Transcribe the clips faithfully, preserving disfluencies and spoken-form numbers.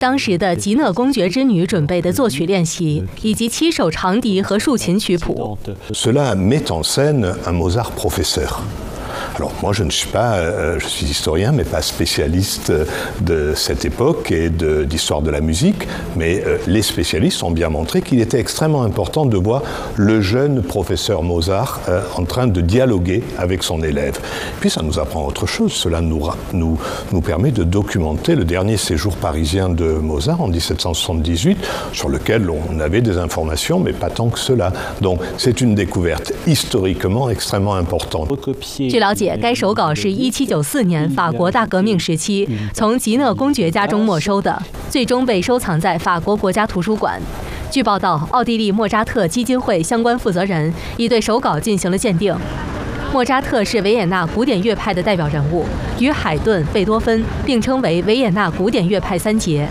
当时的吉讷公爵之女准备的作曲练习，以及七首长笛和竖琴曲谱。 Cela met en scène un Mozart professeur. Alors moi je ne suis pas, euh, je suis historien mais pas spécialiste de cette époque et de, d'histoire de la musique, mais euh, les spécialistes ont bien montré qu'il était extrêmement important de voir le jeune professeur Mozart euh, en train de dialoguer avec son élève. Puis ça nous apprend autre chose, cela nous, nous, nous permet de documenter le dernier séjour parisien de Mozart en dix-sept cent soixante-dix-huit, sur lequel on avait des informations mais pas tant que cela. Donc c'est une découverte historiquement extrêmement importante. 据了解，该手稿是一七九四年法国大革命时期从吉讷公爵家中没收的，最终被收藏在法国国家图书馆。据报道，奥地利莫扎特基金会相关负责人已对手稿进行了鉴定。莫扎特是维也纳古典乐派的代表人物，与海顿、贝多芬并称为维也纳古典乐派三杰。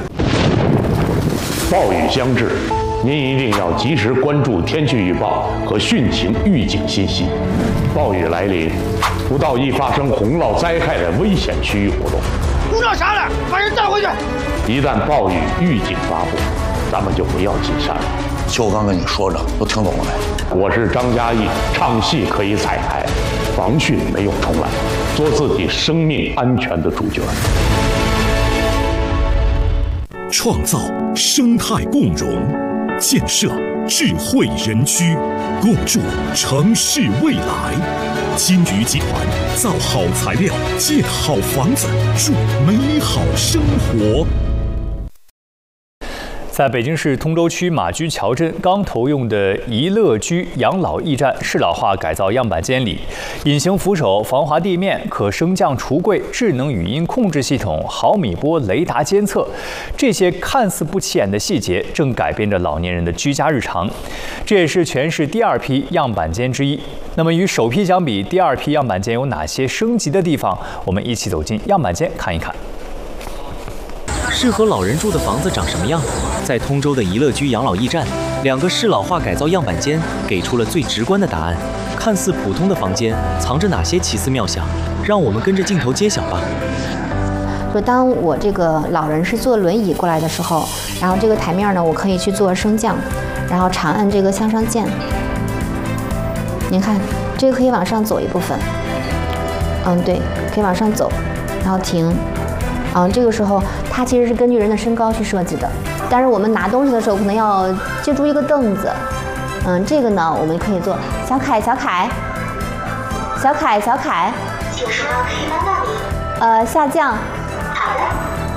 暴雨将至，您一定要及时关注天气预报和汛情预警信息。暴雨来临，不到易发生洪涝灾害的危险区域活动。 鼓捣啥呢？把人带回去！ 一旦暴雨预警发布，咱们就不要进山了。 就刚跟你说着，都听懂了没？ 我是张嘉译，唱戏可以彩排，防汛没有重来，做自己生命安全的主角。 创造生态共融，建设智慧人居，共筑城市未来。金鱼集团造好材料，建好房子，筑美好生活。 在北京市通州区马驹桥镇刚投用的怡乐居养老驿站适老化改造样板间里，隐形扶手、防滑地面、可升降橱柜、智能语音控制系统、毫米波雷达监测，这些看似不起眼的细节，正改变着老年人的居家日常。这也是全市第二批样板间之一。那么与首批相比，第二批样板间有哪些升级的地方？我们一起走进样板间看一看。 适合老人住的房子长什么样？在通州的怡乐居养老驿站，两个适老化改造样板间给出了最直观的答案。看似普通的房间，藏着哪些奇思妙想？让我们跟着镜头揭晓吧。 就当我这个老人是坐轮椅过来的时候，然后这个台面呢，我可以去做升降，然后长按这个向上键。您看，这个可以往上走一部分。嗯，对，可以往上走，然后停。嗯，这个时候它其实是根据人的身高去设计的，但是我们拿东西的时候可能要借助一个凳子。嗯，这个呢，我们可以做小凯，小凯，小凯，小凯， 有什么可以帮到你？ 呃，下降。 好的。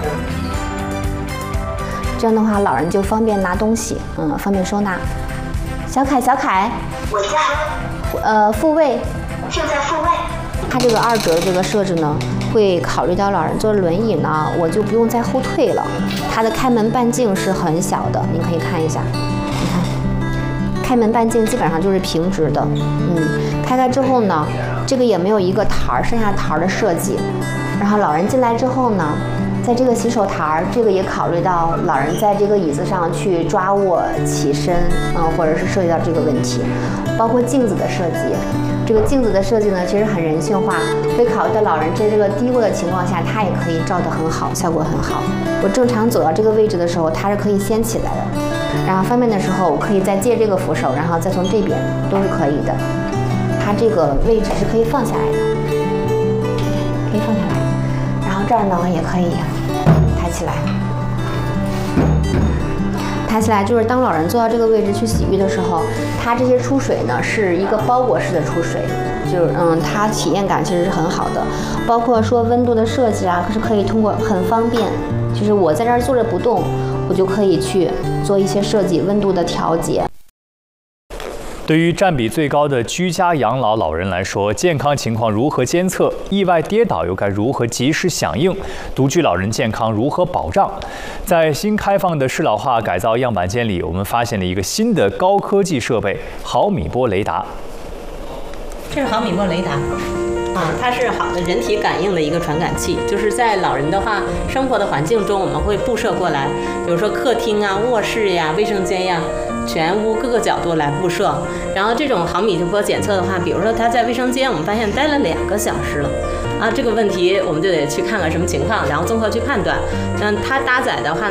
这样的话，老人就方便拿东西，嗯，方便收纳。小凯，小凯， 我在。 呃，复位。 正在复位。 它这个二折的这个设置呢，会考虑到老人坐轮椅呢，我就不用再后退了。它的开门半径是很小的，您可以看一下。你看，开门半径基本上就是平直的。嗯，开开之后呢，这个也没有一个台儿，剩下台儿的设计。然后老人进来之后呢，在这个洗手台儿，这个也考虑到老人在这个椅子上去抓握起身，嗯，或者是涉及到这个问题，包括镜子的设计。这个镜子的设计呢，其实很人性化，会考虑到老人在这个低落的情况下，它也可以照得很好，效果很好。我正常走到这个位置的时候，它是可以掀起来的，然后方便的时候，我可以再借这个扶手，然后再从这边都是可以的。它这个位置是可以放下来的，可以放下来，然后这儿呢也可以抬起来。抬起来就是当老人坐到这个位置去洗浴的时候，它这些出水呢是一个包裹式的出水，就是嗯，它体验感其实是很好的。包括说温度的设计啊，可是可以通过很方便，就是我在这儿坐着不动，我就可以去做一些设计温度的调节。 对于占比最高的居家养老老人来说，健康情况如何监测？意外跌倒又该如何及时响应？独居老人健康如何保障？在新开放的适老化改造样板间里，我们发现了一个新的高科技设备——毫米波雷达。 这是毫米波雷达， 啊，它是好的人体感应的一个传感器，就是在老人的话生活的环境中，我们会布设过来，比如说客厅啊、卧室呀、卫生间呀，全屋各个角度来布设。然后这种毫米波检测的话，比如说他在卫生间，我们发现待了两个小时了，啊，这个问题我们就得去看看什么情况，然后综合去判断。那它搭载的话。